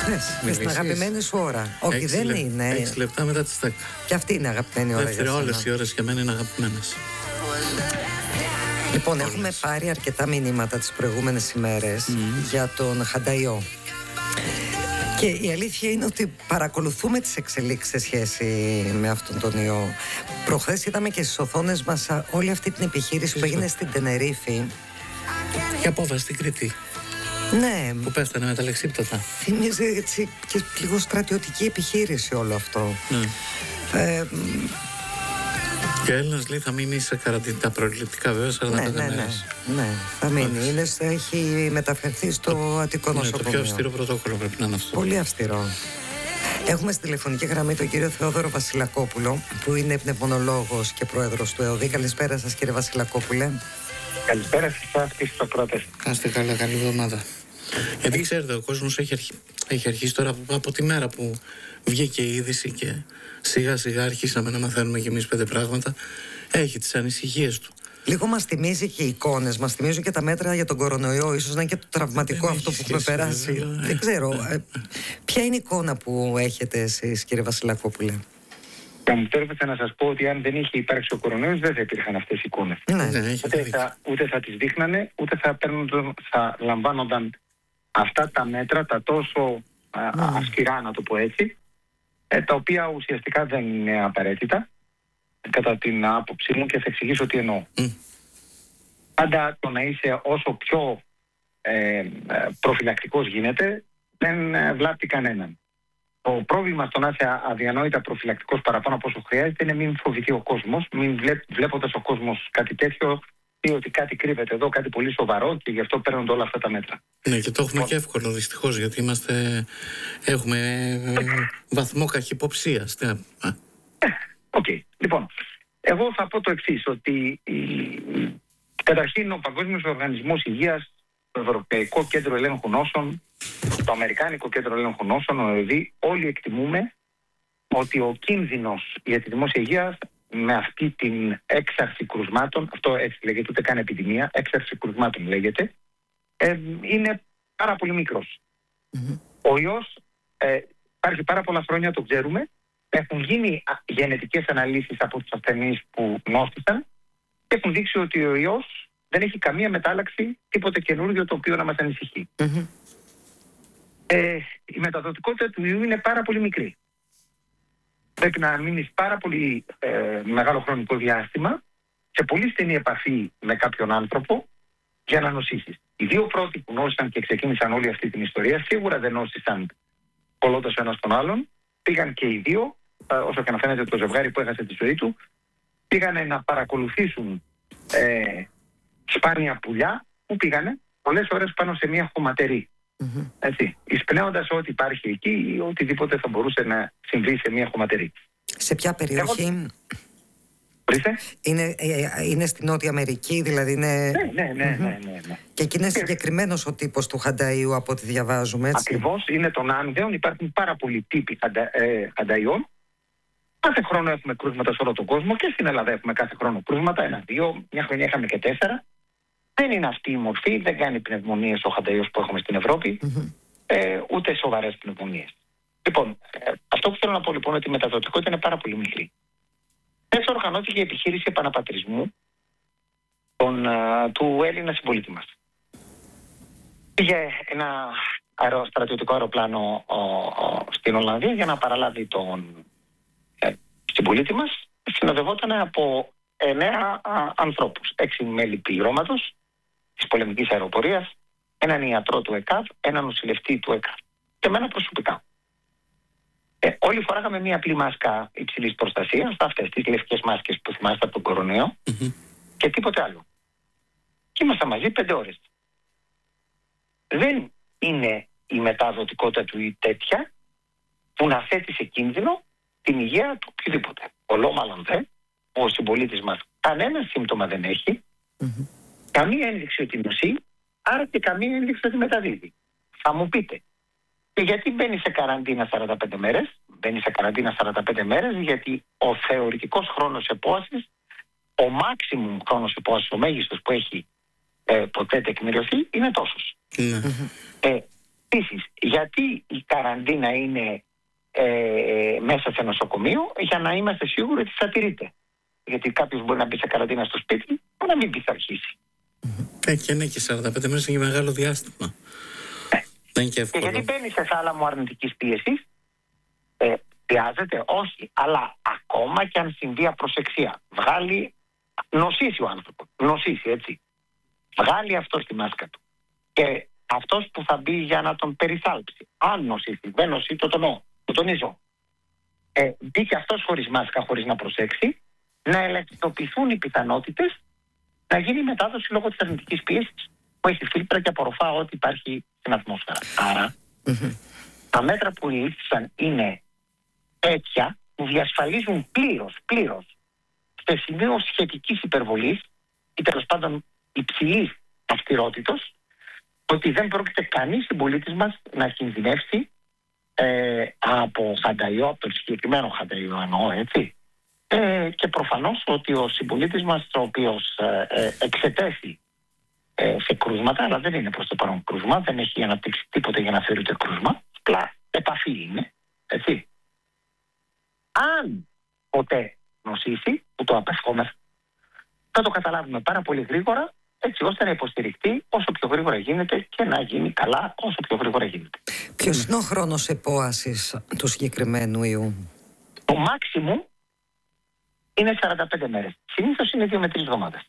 Πες, στην αγαπημένη σου ώρα. Όχι, δεν είναι. 6 λεπτά μετά τις 10. Και αυτή είναι αγαπημένη ώρα. Δεύτερη, όλες οι ώρες για μένα είναι αγαπημένες. Λοιπόν, έχουμε πάρει αρκετά μηνύματα τις προηγούμενες ημέρες για τον Χανταϊό. Και η αλήθεια είναι ότι παρακολουθούμε τις εξελίξεις σε σχέση με αυτόν τον ιό. Προχθές είδαμε και στις οθόνες μας όλη αυτή την επιχείρηση που έγινε στην Τενερίφη. Και απόβαση στην Κρήτη. Ναι. Που πέφτανε με τα λεξίπτωτα. Θυμίζει έτσι και λίγο στρατιωτική επιχείρηση όλο αυτό. Και ο Έλληνας λέει θα μείνει σε καραντίνα προληπτικά βέβαια 45 μέρες. Ναι, θα μείνει. Έχει μεταφερθεί στο Αττικό νοσοκομείο. Το πιο αυστηρό πρωτόκολλο πρέπει να είναι αυτό. Πολύ αυστηρό. Έχουμε στη τηλεφωνική γραμμή τον κύριο Θεόδωρο Βασιλακόπουλο, που είναι πνευμονολόγος και πρόεδρος του ΕΟΔΗ. Καλησπέρα σας, κύριε Βασιλακόπουλε. Καλησπέρα σας και στους ακροατές. Κάστε καλά, καλή εβδομάδα. Γιατί ξέρετε, ο κόσμος έχει αρχίσει τώρα από τη μέρα που βγήκε η είδηση και σιγά σιγά αρχίσαμε να μαθαίνουμε κι εμείς 5 πράγματα. Έχει τις ανησυχίες του. Λίγο μας θυμίζει και οι εικόνες, μας θυμίζουν και τα μέτρα για τον κορονοϊό. Ίσως να είναι και το τραυματικό αυτό που έχουμε περάσει. Δεν ξέρω. Ποια είναι η εικόνα που έχετε εσείς, κύριε Βασιλακόπουλε? Θα μου επιτρέπετε να σας πω ότι αν δεν είχε υπάρξει ο κορονοϊός δεν θα υπήρχαν αυτές οι εικόνες. Ούτε θα τις δείχνανε, ούτε θα λαμβάνονταν αυτά τα μέτρα, τα τόσο αυστηρά, να το πω έτσι, τα οποία ουσιαστικά δεν είναι απαραίτητα, κατά την άποψή μου, και θα εξηγήσω τι εννοώ. Πάντα το να είσαι όσο πιο προφυλακτικός γίνεται δεν βλάπτει κανέναν. Το πρόβλημα στο να είσαι αδιανόητα προφυλακτικός παραπάνω από όσο χρειάζεται είναι μην φοβηθεί ο κόσμος, μην βλέποντας ο κόσμος κάτι τέτοιο ή ότι κάτι κρύβεται εδώ, κάτι πολύ σοβαρό, και γι' αυτό παίρνουν όλα αυτά τα μέτρα. Ναι, και το έχουμε και εύκολο δυστυχώς, γιατί έχουμε βαθμό καχυποψίας. Οκ. Λοιπόν, εγώ θα πω το εξής, ότι καταρχήν ο Παγκόσμιος Οργανισμός Υγείας, το Ευρωπαϊκό Κέντρο Ελέγχου Νόσων, το Αμερικάνικο Κέντρο Ελέγχου Νόσων, ο ΕΟΔΗ, όλοι εκτιμούμε ότι ο κίνδυνος για τη δημόσια υγεία με αυτή την έξαρση κρουσμάτων, αυτό έτσι λέγεται, ούτε καν επιδημία, έξαρση κρουσμάτων λέγεται, είναι πάρα πολύ μικρός. Ο ιός υπάρχει πάρα πολλά χρόνια, το ξέρουμε. Έχουν γίνει γενετικές αναλύσεις από τους ασθενείς που νόστησαν και έχουν δείξει ότι ο ιός δεν έχει καμία μετάλλαξη, τίποτε καινούργιο το οποίο να μας ανησυχεί. Η μεταδοτικότητα του ιού είναι πάρα πολύ μικρή. Πρέπει να μείνεις πάρα πολύ μεγάλο χρονικό διάστημα σε πολύ στενή επαφή με κάποιον άνθρωπο για να νοσήσεις. Οι 2 πρώτοι που νόσησαν και ξεκίνησαν όλη αυτή την ιστορία σίγουρα δεν νόσησαν κολλώντας ο ένας τον άλλον. Πήγαν και οι 2, όσο και να φαίνεται το ζευγάρι που έχασε τη ζωή του, πήγανε να παρακολουθήσουν σπάνια πουλιά που πήγανε πολλές ώρες πάνω σε μια χωματερή. Έτσι, εισπνέοντας ό,τι υπάρχει εκεί ή οτιδήποτε θα μπορούσε να συμβεί σε μια χωματερή. Σε ποια περιοχή? Είναι στη Νότια Αμερική, δηλαδή είναι... Ναι. Και εκεί είναι συγκεκριμένος ο τύπος του Χανταϊού, από ό,τι διαβάζουμε, έτσι. Ακριβώς, είναι των Άνδεων, υπάρχουν πάρα πολλοί τύποι Χανταϊών. Κάθε χρόνο έχουμε κρούσματα σε όλο τον κόσμο και στην Ελλάδα έχουμε κάθε χρόνο κρούσματα, 1-2, μια χρονιά είχαμε και 4. Δεν είναι αυτή η μορφή, δεν κάνει πνευμονίες ο Χανταϊός που έχουμε στην Ευρώπη, ούτε σοβαρές πνευμονίες. Λοιπόν, αυτό που θέλω να πω λοιπόν είναι ότι η μεταδοτικότητα είναι πάρα πολύ μικρή. Χθες οργανώθηκε η επιχείρηση επαναπατρισμού του Έλληνα συμπολίτη μας. Πήγε ένα στρατιωτικό αεροπλάνο στην Ολλανδία για να παραλάβει τον συμπολίτη μας. Συνοδευόταν από 9 ανθρώπους, 6 μέλη πληρώματος της πολεμικής αεροπορίας, έναν ιατρό του ΕΚΑΒ, έναν νοσηλευτή του ΕΚΑΒ και εμένα προσωπικά. Όλοι φοράγαμε μία απλή μάσκα υψηλής προστασίας, αυτές τις λευκές μάσκες που θυμάστε από τον κορονοϊό, και τίποτε άλλο. Και ήμασταν μαζί 5 ώρες. Δεν είναι η μεταδοτικότητα του τέτοια που να θέτει σε κίνδυνο την υγεία του οποιοδήποτε. Ολόμαλον δε, ο συμπολίτης μας κανένα σύμπτωμα δεν έχει, καμία ένδειξη ότι νοσεί, άρα και καμία ένδειξη ότι μεταδίδει. Θα μου πείτε, και γιατί μπαίνει σε καραντίνα 45 μέρες? Μπαίνει σε καραντίνα 45 μέρες γιατί ο θεωρητικός χρόνος επόασης, ο maximum χρόνος επόασης, ο μέγιστος που έχει ποτέ τεκμηριωθεί, είναι τόσος. Επίσης, γιατί η καραντίνα είναι μέσα σε νοσοκομείο? Για να είμαστε σίγουροι ότι θα τηρείται. Γιατί κάποιος μπορεί να μπει σε καραντίνα στο σπίτι, να μην πει θα αρχίσει. Και ναι, και 45 μέρες είναι μεγάλο διάστημα. Δεν είναι και εύκολο. Και γιατί μπαίνει σε θάλαμο αρνητικής πίεσης? Χρειάζεται, όχι, αλλά ακόμα και αν συμβεί απροσεξία, νοσήσει ο άνθρωπος, έτσι. Βγάλει αυτό τη μάσκα του. Και αυτός που θα μπει για να τον περιθάλψει, αν νοσήσει, δεν νοσεί, το τονίζω. Μπει και αυτός χωρίς μάσκα, χωρίς να προσέξει, να ελαχιστοποιηθούν οι πιθανότητες να γίνει μετάδοση λόγω της αρνητικής πίεσης που έχει φίλτρα και απορροφά ό,τι υπάρχει στην ατμόσφαιρα. Άρα, τα μέτρα που λήφθησαν είναι τέτοια που διασφαλίζουν πλήρως σε σημείο σχετικής υπερβολής ή τέλος πάντων υψηλής αυστηρότητος, ότι δεν πρόκειται κανείς συμπολίτης μας να κινδυνεύσει από χανταϊό, από τον συγκεκριμένο χανταϊό εννοώ, έτσι. Και προφανώς ότι ο συμπολίτης μας, ο οποίος εξετέσει σε κρούσματα, αλλά δεν είναι προς το παρόν κρούσμα, δεν έχει αναπτύξει τίποτε για να θεωρείται κρούσμα, απλά επαφή είναι, έτσι. Αν ποτέ νοσήσει, που το απευχόμαστε, θα το καταλάβουμε πάρα πολύ γρήγορα, έτσι ώστε να υποστηριχτεί όσο πιο γρήγορα γίνεται και να γίνει καλά όσο πιο γρήγορα γίνεται. Ποιος είναι ο χρόνος επόασης του συγκεκριμένου ιού? Το maximum είναι 45 μέρες. Συνήθως είναι 2 με 3 εβδομάδες.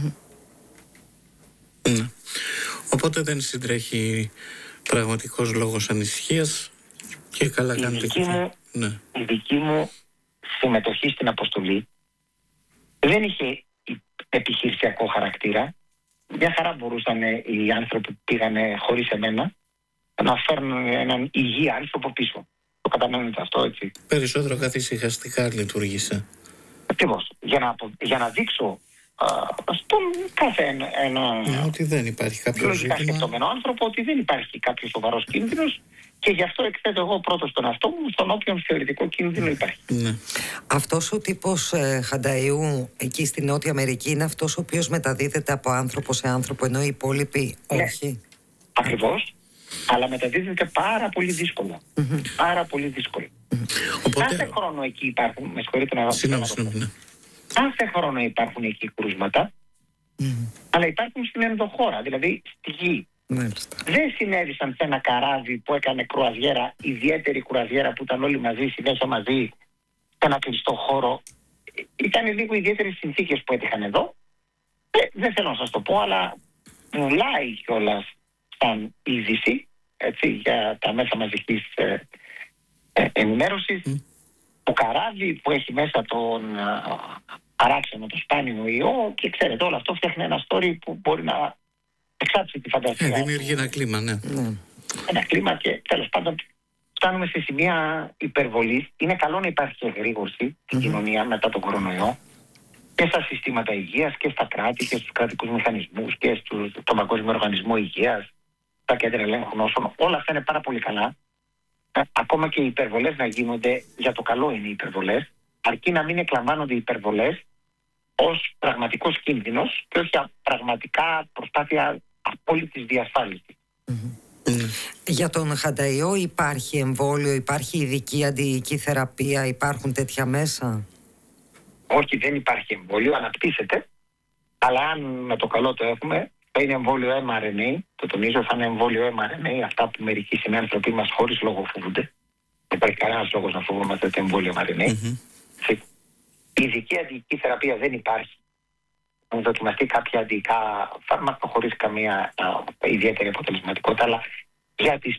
Ναι. Οπότε δεν συντρέχει πραγματικός λόγος ανησυχίας και καλά κάνετε. Η δική μου συμμετοχή στην αποστολή δεν είχε επιχειρησιακό χαρακτήρα. Μια χαρά μπορούσαν οι άνθρωποι που πήγανε χωρίς εμένα να φέρνουν έναν υγιή άνθρωπο πίσω. Το καταλαβαίνετε αυτό, έτσι. Περισσότερο καθησυχαστικά λειτουργήσε. Ακριβώς. Για να δείξω στον κάθε ότι δεν υπάρχει κάποιο λογικά σκεπτόμενο άνθρωπο ότι δεν υπάρχει κάποιο σοβαρός κίνδυνος, και γι' αυτό εκθέτω εγώ πρώτος τον εαυτό μου στον όποιον θεωρητικό κίνδυνο υπάρχει. Ναι. Αυτός ο τύπος χανταϊού εκεί στη Νότια Αμερική είναι αυτός ο οποίος μεταδίδεται από άνθρωπο σε άνθρωπο, ενώ οι υπόλοιποι όχι? Ακριβώς. Αλλά μεταδίδεται πάρα πολύ δύσκολα. Πάρα πολύ δύσκολα. Κάθε χρόνο εκεί υπάρχουν, με συγχωρείτε να κάθε χρόνο υπάρχουν εκεί κρούσματα, αλλά υπάρχουν στην ενδοχώρα, δηλαδή στη γη. Δεν συνέβησαν σε ένα καράβι που έκανε κρουαζιέρα, ιδιαίτερη κρουαζιέρα που ήταν όλοι μαζί, συνέχεια μαζί, σε ένα κλειστό χώρο. Ήταν λίγο ιδιαίτερες συνθήκες που έτυχαν εδώ. Δεν θέλω να σας το πω, αλλά πουλάει κιόλας σαν είδηση, έτσι, για τα μέσα μαζικής ενημέρωσης. Το καράβι που έχει μέσα τον παράξενο, το σπάνιο ιό, και ξέρετε, όλο αυτό φτιάχνει ένα story που μπορεί να εξάψει τη φαντασία. Δημιουργεί ένα κλίμα, ναι. Ένα κλίμα, και τέλος πάντων φτάνουμε σε σημεία υπερβολής. Είναι καλό να υπάρχει και γρήγορση στην κοινωνία μετά τον κορονοϊό, και στα συστήματα υγείας και στα κράτη και στους κρατικούς μηχανισμούς και στον Παγκόσμιο Οργανισμό Υγείας, τα κέντρα ελέγχου νόσων. Όλα αυτά είναι πάρα πολύ καλά. Ακόμα και οι υπερβολές να γίνονται, για το καλό είναι οι υπερβολές, αρκεί να μην εκλαμβάνονται οι υπερβολές ως πραγματικός κίνδυνος και όχι πραγματικά προσπάθεια απόλυτης διασφάλισης. Για τον χανταϊό υπάρχει εμβόλιο, υπάρχει ειδική αντιϊκή θεραπεία, υπάρχουν τέτοια μέσα? Όχι, δεν υπάρχει εμβόλιο, αναπτύσσεται, αλλά αν με το καλό το έχουμε, θα είναι εμβόλιο mRNA, το τονίζω, θα είναι εμβόλιο mRNA, αυτά που μερικοί συνάνθρωποι μας χωρίς λόγο φοβούνται. Δεν υπάρχει κανένας λόγος να φοβόμαστε το εμβόλιο mRNA. Η ειδική αντιϊκή θεραπεία δεν υπάρχει. Θα δοκιμαστεί κάποια αντιϊκά φάρμακα χωρίς καμία ιδιαίτερη αποτελεσματικότητα, αλλά για τις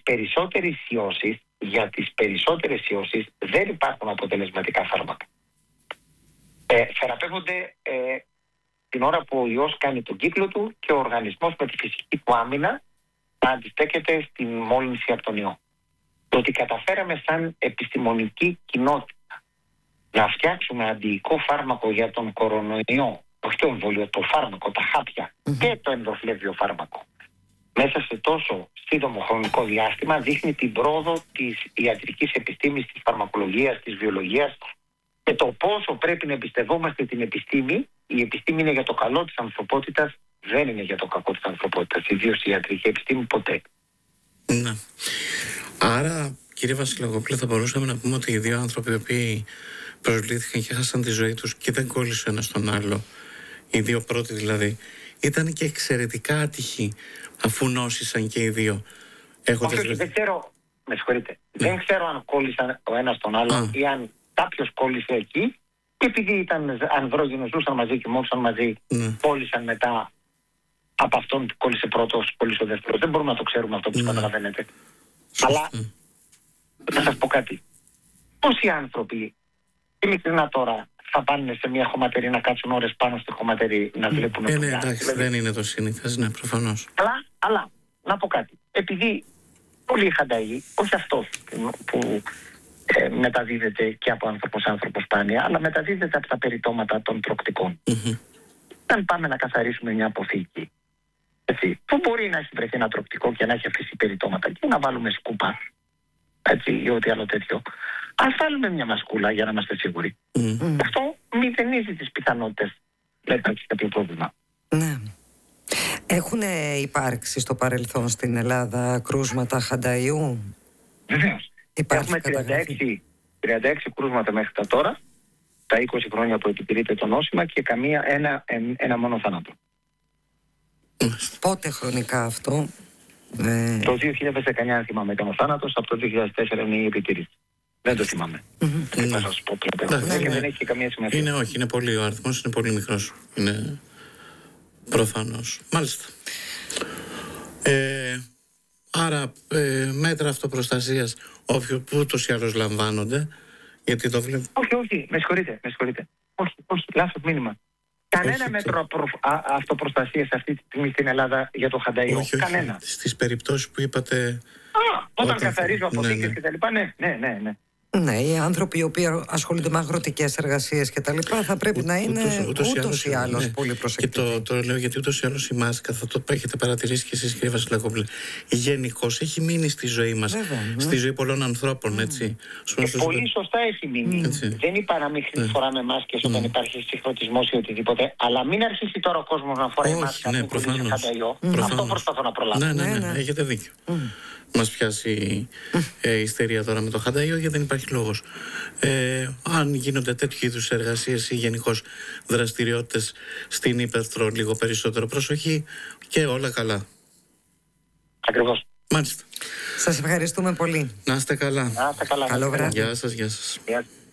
περισσότερες ιώσεις δεν υπάρχουν αποτελεσματικά φάρμακα. Θεραπεύονται την ώρα που ο ιός κάνει τον κύκλο του και ο οργανισμός με τη φυσική του άμυνα να αντιστέκεται στην μόλυνση από τον ιό. Το ότι καταφέραμε σαν επιστημονική κοινότητα να φτιάξουμε αντιϊκό φάρμακο για τον κορονοϊό, όχι το εμβόλιο, το φάρμακο, τα χάπια και το ενδοφλέβιο φάρμακο, μέσα σε τόσο σύντομο χρονικό διάστημα, δείχνει την πρόοδο της ιατρικής επιστήμης, της φαρμακολογίας, της βιολογίας, και το πόσο πρέπει να εμπιστευόμαστε την επιστήμη. Η επιστήμη είναι για το καλό της ανθρωπότητας, δεν είναι για το κακό της ανθρωπότητας, ιδίως η ιατρική επιστήμη ποτέ. Ναι. Άρα, κύριε Βασιλακόπουλε, θα μπορούσαμε να πούμε ότι οι δύο άνθρωποι οι οποίοι προσβλήθηκαν και έχασαν τη ζωή τους και δεν κόλλησε ένα στον άλλο, οι δύο πρώτοι δηλαδή, ήταν και εξαιρετικά άτυχοι αφού νόσησαν και οι δύο. Δεν ξέρω, με συγχωρείτε, δεν ξέρω αν κόλλησαν ο ένας τον άλλον ή αν κάποιος κόλλησε εκεί και επειδή ήταν ανδρόγυνος, ζούσαν μαζί και μόξαν μαζί, κόλλησαν μετά από αυτόν που κόλλησε πρώτος, κόλλησε ο δεύτερος. Δεν μπορούμε να το ξέρουμε αυτό που καταλαβαίνετε. Αλλά θα σας πω κάτι. Πόσοι άνθρωποι, ειλικρινά τώρα, θα πάνε σε μια χωματερή να κάτσουν ώρες πάνω στη χωματερή να βλέπουν ναι, εντάξει, δηλαδή, δεν είναι το συνήθες, ναι, προφανώς. Αλλά, να πω κάτι. Επειδή πολλοί χανταοί, όχι αυτός που μεταδίδεται και από άνθρωπο σε άνθρωπο σπάνια, αλλά μεταδίδεται από τα περιτώματα των τροκτικών. Αν πάμε να καθαρίσουμε μια αποθήκη, έτσι, που μπορεί να έχει βρεθεί ένα τροκτικό και να έχει αφήσει περιτώματα και να βάλουμε σκούπα, έτσι, ή ό,τι άλλο τέτοιο, ας βάλουμε μια μασκούλα για να είμαστε σίγουροι. Αυτό μηδενίζει τις πιθανότητες να υπάρξει κάποιο πρόβλημα. Ναι. Έχουν υπάρξει στο παρελθόν στην Ελλάδα κρούσματα χανταϊού? Βεβαίως. Έχουμε 36 κρούσματα μέχρι τα τώρα, τα 20 χρόνια που επιτηρείται το νόσημα και ένα μόνο θάνατο. Πότε χρονικά αυτό? Το 2019 θυμάμαι ήταν ο θάνατος, από το 2004 είναι η επιτήρηση. Δεν το θυμάμαι. Δεν θα σας πω πλέον. Δεν έχει καμία σημασία. Όχι, είναι πολύ, ο αριθμός είναι πολύ μικρός. Είναι προφανώς. Μάλιστα. Άρα μέτρα αυτοπροστασίας που ούτως ή άλλως λαμβάνονται, γιατί το βλέπω. Όχι, με συγχωρείτε. Όχι, λάθος μήνυμα. Κανένα μέτρο αυτοπροστασίας αυτή τη στιγμή στην Ελλάδα για το χανταϊό. Κανένα. Στις περιπτώσεις που είπατε. Όταν καθαρίζω αποθήκες και τα λοιπά, ναι. Ναι, οι άνθρωποι οι οποίοι ασχολούνται με αγροτικές εργασίες και τα λοιπά θα πρέπει να είναι ούτως ή άλλως πολύ προσεκτικοί. Και το λέω γιατί ούτως ή άλλως η μάσκα, θα το έχετε παρατηρήσει και εσείς, κύριε Βασιλακόπουλε, γενικώς έχει μείνει στη ζωή μας, στη ζωή πολλών ανθρώπων, έτσι. Πολύ σωστά έχει μείνει. Δεν είπα να μην φοράμε μάσκες όταν υπάρχει συγχρονισμός ή οτιδήποτε, αλλά μην αρχίσει τώρα ο κόσμος να φοράει μάσκα που κολλήσει χανταϊό. Αυτό προσπαθώ να προλάβω. Ναι, έχετε δίκιο. Μας πιάσει η ιστερία τώρα με το χανταϊό, γιατί δεν υπάρχει λόγος. Αν γίνονται τέτοιου είδους εργασίες ή γενικώς δραστηριότητες στην ύπαιθρο, λίγο περισσότερο προσοχή και όλα καλά. Ακριβώς. Μάλιστα. Σας ευχαριστούμε πολύ. Να είστε καλά. Να είστε καλά. Καλό βράδυ. Γεια σας.